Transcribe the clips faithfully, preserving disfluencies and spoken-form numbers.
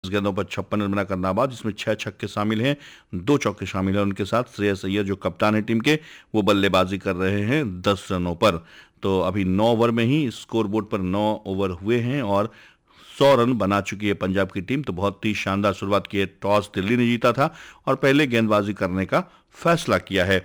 गेंदों पर छप्पन रन बनाकर नाबाद, जिसमें छह छक्के शामिल हैं, दो चौके शामिल हैं। उनके साथ श्रेयस अय्यर जो कप्तान है टीम के, वो बल्लेबाजी कर रहे हैं दस रनों पर। तो अभी नौ ओवर में ही स्कोर बोर्ड पर नौ ओवर हुए हैं और सौ रन बना चुकी है पंजाब की टीम। तो बहुत ही शानदार शुरुआत की है। टॉस दिल्ली ने जीता था और पहले गेंदबाजी करने का फैसला किया है।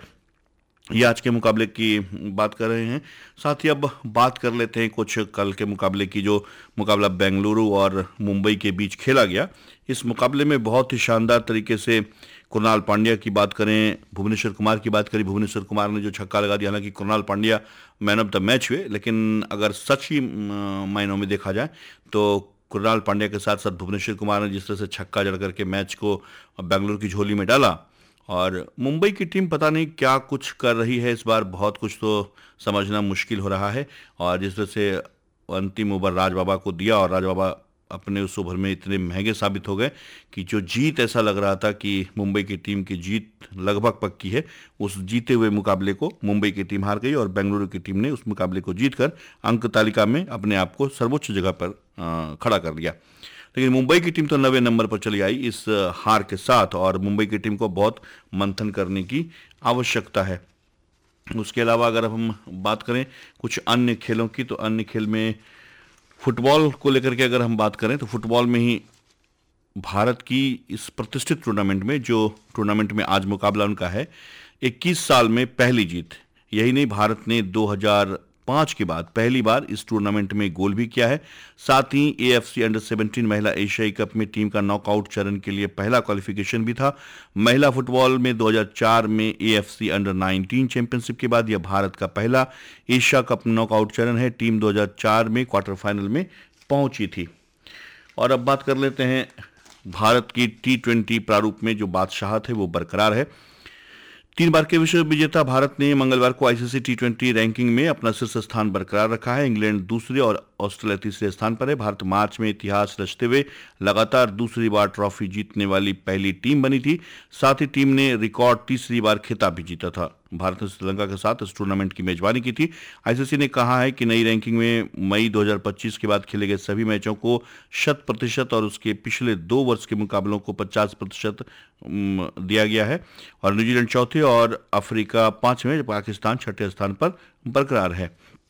ये आज के मुकाबले की बात कर रहे हैं। साथ ही अब बात कर लेते हैं कुछ कल के मुकाबले की, जो मुकाबला बेंगलुरु और मुंबई के बीच खेला गया। इस मुकाबले में बहुत ही शानदार तरीके से कुणाल पांड्या की बात करें, भुवनेश्वर कुमार की बात करें, भुवनेश्वर कुमार ने जो छक्का लगा दिया, हालांकि Kunal Pandya man of the match हुए, लेकिन अगर सच ही मायनों में देखा जाए तो कुणाल पांड्या के साथ साथ भुवनेश्वर कुमार ने जिस तरह से छक्का जड़ करके मैच को बेंगलुरु की झोली में डाला। और मुंबई की टीम पता नहीं क्या कुछ कर रही है इस बार, बहुत कुछ तो समझना मुश्किल हो रहा है। और जिस तरह से अंतिम ओवर राज बाबा को दिया और राज बाबा अपने उस ओवर में इतने महंगे साबित हो गए कि जो जीत, ऐसा लग रहा था कि मुंबई की टीम की जीत लगभग पक्की है। उस जीते हुए मुकाबले को मुंबई की टीम हार गई और बेंगलुरु की टीम ने उस मुकाबले को जीतकर अंक तालिका में अपने आप को सर्वोच्च जगह पर आ, खड़ा कर दिया। लेकिन मुंबई की टीम तो नवे नंबर पर चली आई इस हार के साथ, और मुंबई की टीम को बहुत मंथन करने की आवश्यकता है। उसके अलावा अगर हम बात करें कुछ अन्य खेलों की, तो अन्य खेल में फुटबॉल को लेकर के अगर हम बात करें तो फुटबॉल में ही भारत की इस प्रतिष्ठित टूर्नामेंट में, जो टूर्नामेंट में आज मुकाबला उनका है, इक्कीस साल में पहली जीत। यही नहीं, भारत ने दो हज़ार पाँच के बाद पहली बार इस टूर्नामेंट में गोल भी किया है। साथ ही एएफसी अंडर सत्रह महिला एशियाई कप में टीम का नॉकआउट चरण के लिए पहला क्वालिफिकेशन भी था। महिला फुटबॉल में दो हज़ार चार में एएफसी अंडर उन्नीस चैंपियनशिप के बाद यह भारत का पहला एशिया कप नॉकआउट चरण है। टीम दो हज़ार चार में क्वार्टर फाइनल में पहुंची थी। और अब बात कर लेते हैं भारत की टी ट्वेंटी प्रारूप में जो बादशाहत है वो बरकरार है। तीन बार के विश्व विजेता भारत ने मंगलवार को आईसीसी टी ट्वेंटी रैंकिंग में अपना शीर्ष स्थान बरकरार रखा है। इंग्लैंड दूसरे और ऑस्ट्रेलिया तीसरे स्थान पर है। भारत मार्च में इतिहास रचते हुए लगातार दूसरी बार ट्रॉफी जीतने वाली पहली टीम बनी थी। साथ ही टीम ने रिकॉर्ड तीसरी बार खिताब भी जीता था। भारत ने श्रीलंका के साथ इस टूर्नामेंट की मेजबानी की थी। आईसीसी ने कहा है कि नई रैंकिंग में मई दो हज़ार पच्चीस के बाद खेले गए सभी मैचों को शत प्रतिशत और उसके पिछले दो वर्ष के मुकाबलों को पचास प्रतिशत दिया गया है। और न्यूजीलैंड चौथे और अफ्रीका पांचवें, पाकिस्तान छठे स्थान पर बरकरार है।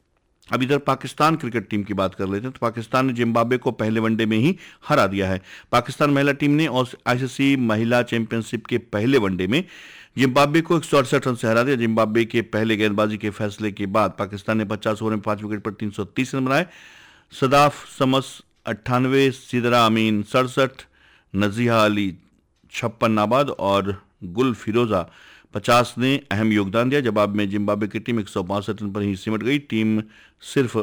अब इधर पाकिस्तान क्रिकेट टीम की बात कर लेते हैं तो पाकिस्तान ने जिम्बाब्वे को पहले वनडे में ही हरा दिया है। पाकिस्तान महिला टीम ने आईसीसी महिला चैंपियनशिप के पहले वनडे में जिम्बाब्वे को एक सौ अड़सठ रन से हरा दिया। जिम्बाब्वे के पहले गेंदबाजी के फैसले के बाद पाकिस्तान ने पचास ओवर में पांच विकेट पर तीन सौ तीस रन बनाए। सदाफ समस अट्ठानवे, सिदरा अमीन सड़सठ, नजीहा अली छप्पन नाबाद और गुल फिरोजा पचास ने अहम योगदान दिया। जवाब में जिम्बाब्वे की टीम एक सौ बासठ रन पर ही सिमट गई। टीम सिर्फ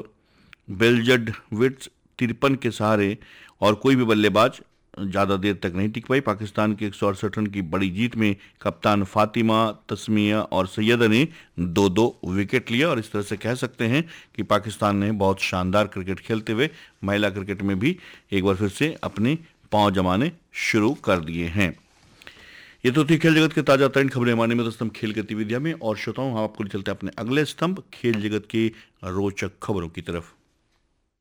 बेल्जड विट्स तिरपन के सहारे और कोई भी बल्लेबाज ज़्यादा देर तक नहीं टिक पाई। पाकिस्तान के एक सौ अड़सठ रन की बड़ी जीत में कप्तान फातिमा, तस्मिया और सैयदा ने दो दो विकेट लिया। और इस तरह से कह सकते हैं कि पाकिस्तान ने बहुत शानदार क्रिकेट खेलते हुए महिला क्रिकेट में भी एक बार फिर से अपने पांव जमाने शुरू कर दिए हैं। ये तो थी खेल जगत के ताजा तरीन खबरें। हमारे में स्तंभ खेल गतिविधियां में, और श्रोताओं हम आपको चलते हैं अपने अगले स्तंभ खेल जगत की रोचक खबरों की तरफ।